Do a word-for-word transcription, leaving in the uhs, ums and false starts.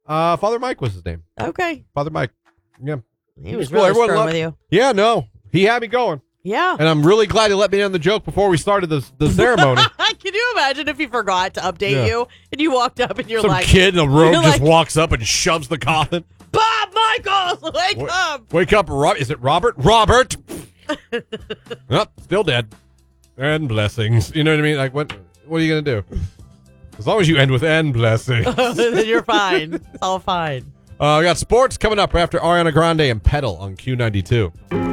Uh, Father Mike was his name. Okay. Father Mike. Yeah. He was cool. really Everyone strong loved- with you. Yeah, no. He had me going. Yeah. And I'm really glad he let me in the joke before we started the, the ceremony. Can you imagine if he forgot to update Yeah. you and you walked up and you're Some like, kid in a robe you're just like- walks up and shoves the coffin. Bob Michaels, wake Wake, up. wake up. Ro- Is it Robert? Robert! Oh, still dead. And blessings. You know what I mean? Like, what What are you going to do? As long as you end with and blessings. Then you're fine. It's all fine. Uh, we got sports coming up after Ariana Grande and Pedal on Q ninety-two.